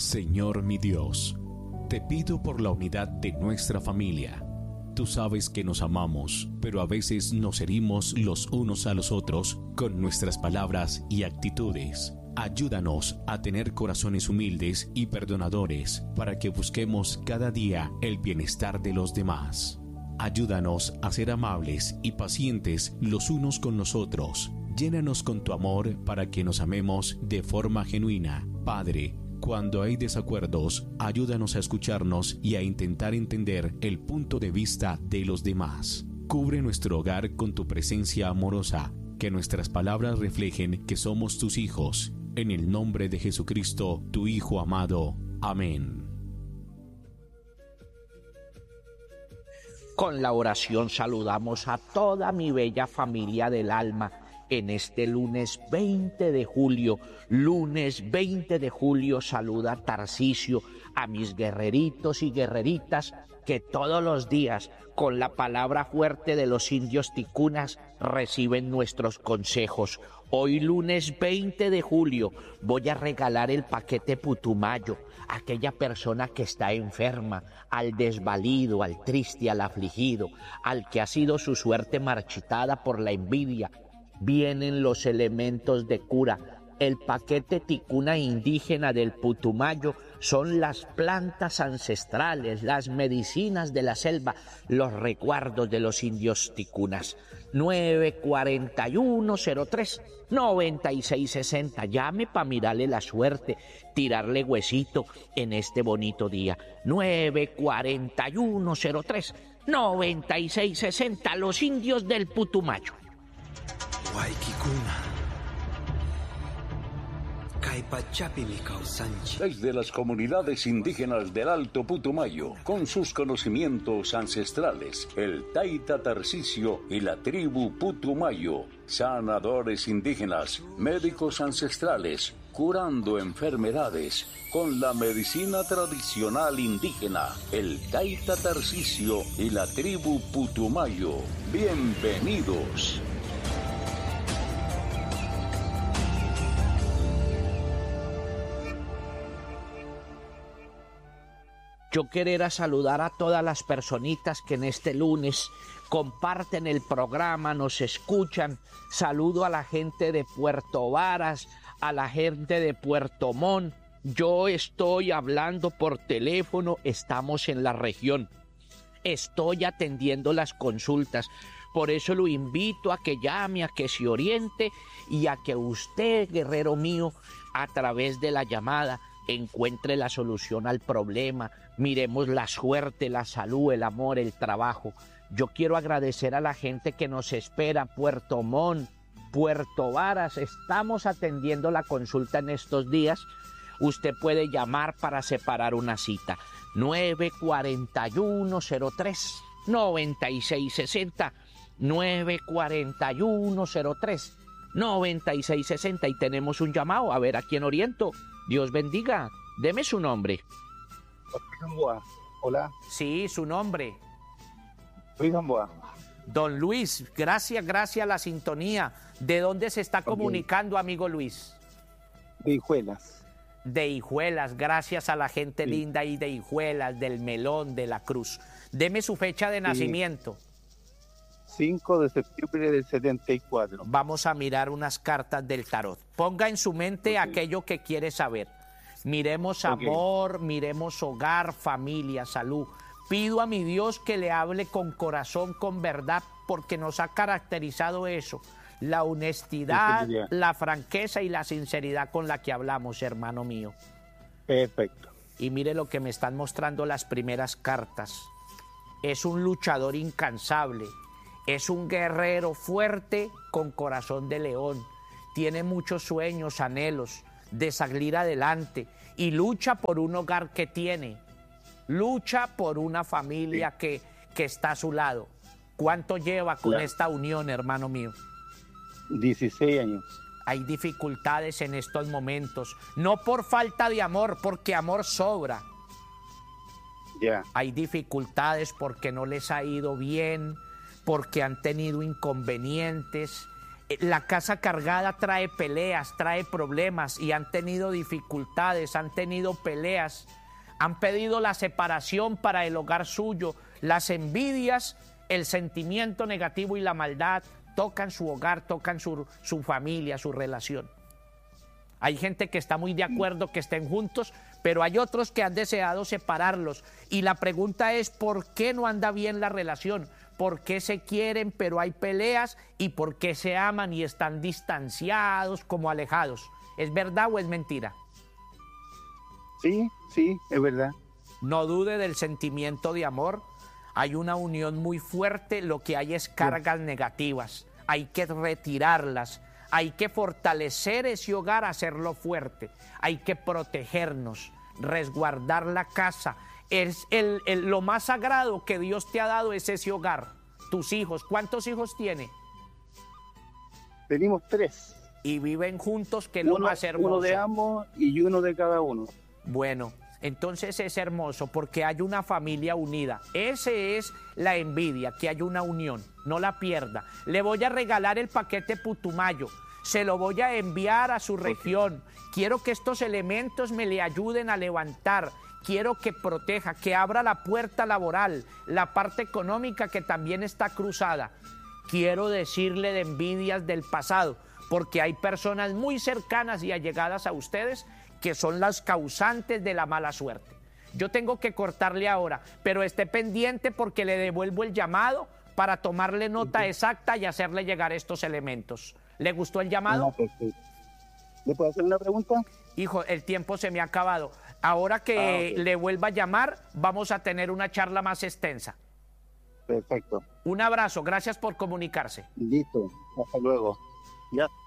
Señor mi Dios, te pido por la unidad de nuestra familia. Tú sabes que nos amamos, pero a veces nos herimos los unos a los otros con nuestras palabras y actitudes. Ayúdanos a tener corazones humildes y perdonadores para que busquemos cada día el bienestar de los demás. Ayúdanos a ser amables y pacientes los unos con los otros. Llénanos con tu amor para que nos amemos de forma genuina. Padre, cuando hay desacuerdos, ayúdanos a escucharnos y a intentar entender el punto de vista de los demás. Cubre nuestro hogar con tu presencia amorosa, que nuestras palabras reflejen que somos tus hijos. En el nombre de Jesucristo, tu Hijo amado. Amén. Con la oración saludamos a toda mi bella familia del alma en este lunes 20 de julio. Lunes 20 de julio saluda Tarcisio a mis guerreritos y guerreritas que todos los días con la palabra fuerte de los indios ticunas reciben nuestros consejos. Hoy lunes 20 de julio voy a regalar el paquete Putumayo a aquella persona que está enferma, al desvalido, al triste, al afligido, al que ha sido su suerte marchitada por la envidia. Vienen los elementos de cura. El paquete ticuna indígena del Putumayo son las plantas ancestrales, las medicinas de la selva, los recuerdos de los indios ticunas. 94103-9660. Llame para mirarle la suerte, tirarle huesito en este bonito día. 94103-9660. Los indios del Putumayo. Desde las comunidades indígenas del Alto Putumayo, con sus conocimientos ancestrales, el Taita Tarcisio y la tribu Putumayo, sanadores indígenas, médicos ancestrales, curando enfermedades con la medicina tradicional indígena, el Taita Tarcisio y la tribu Putumayo. Bienvenidos. Yo quería saludar a todas las personitas que en este lunes comparten el programa, nos escuchan. Saludo a la gente de Puerto Varas, a la gente de Puerto Montt. Yo estoy hablando por teléfono, estamos en la región. Estoy atendiendo las consultas. Por eso lo invito a que llame, a que se oriente y a que usted, guerrero mío, a través de la llamada, encuentre la solución al problema. Miremos la suerte, la salud, el amor, el trabajo. Yo quiero agradecer a la gente que nos espera, Puerto Montt, Puerto Varas. Estamos atendiendo la consulta en estos días. Usted puede llamar para separar una cita. 94103-9660. 94103-9660. Y tenemos un llamado. A ver, ¿a quién oriento? Dios bendiga. Deme su nombre. Hola. Sí, su nombre. Luis Gamboa. Don Luis, gracias a la sintonía. ¿De dónde se está comunicando, amigo Luis? De Hijuelas. De Hijuelas, gracias a la gente linda ahí de Hijuelas, del Melón, de la Cruz. Deme su fecha de nacimiento. 5 de septiembre del 74. Vamos a mirar unas cartas del tarot. Ponga en su mente aquello que quiere saber. Miremos amor, miremos hogar, familia, salud. Pido a mi Dios que le hable con corazón, con verdad, porque nos ha caracterizado eso. La honestidad, la franqueza y la sinceridad con la que hablamos, hermano mío. Perfecto. Y mire lo que me están mostrando las primeras cartas. Es un luchador incansable. Es un guerrero fuerte con corazón de león. Tiene muchos sueños, anhelos de salir adelante y lucha por un hogar que tiene. Lucha por una familia que está a su lado. ¿Cuánto lleva con esta unión, hermano mío? 16 años. Hay dificultades en estos momentos. No por falta de amor, porque amor sobra. Hay dificultades porque no les ha ido bien, porque han tenido inconvenientes. La casa cargada trae peleas, trae problemas y han tenido dificultades, han tenido peleas, han pedido la separación para el hogar suyo. Las envidias, el sentimiento negativo y la maldad tocan su hogar, tocan su familia, su relación. Hay gente que está muy de acuerdo que estén juntos, pero hay otros que han deseado separarlos. Y la pregunta es, ¿por qué no anda bien la relación? ¿Por qué se quieren pero hay peleas? ¿Y por qué se aman y están distanciados, como alejados? ¿Es verdad o es mentira? Sí, sí, es verdad. No dude del sentimiento de amor. Hay una unión muy fuerte, lo que hay es cargas negativas. Hay que retirarlas. Hay que fortalecer ese hogar, hacerlo fuerte. Hay que protegernos, resguardar la casa. Es lo más sagrado que Dios te ha dado es ese hogar. Tus hijos, ¿cuántos hijos tiene? Tenemos 3. Y viven juntos, que es lo más hermoso. Uno de ambos y uno de cada uno. Bueno, entonces es hermoso porque hay una familia unida. Ese es la envidia, que hay una unión. No la pierda. Le voy a regalar el paquete Putumayo. Se lo voy a enviar a su región. Quiero que estos elementos me le ayuden a levantar. Quiero que proteja, que abra la puerta laboral, la parte económica que también está cruzada. Quiero decirle de envidias del pasado, porque hay personas muy cercanas y allegadas a ustedes que son las causantes de la mala suerte. Yo tengo que cortarle ahora, pero esté pendiente porque le devuelvo el llamado para tomarle nota exacta y hacerle llegar estos elementos. ¿Le gustó el llamado? No, perfecto. ¿Le puedo hacer una pregunta? Hijo, el tiempo se me ha acabado. Ahora que le vuelva a llamar, vamos a tener una charla más extensa. Perfecto. Un abrazo, gracias por comunicarse. Listo, hasta luego. Ya.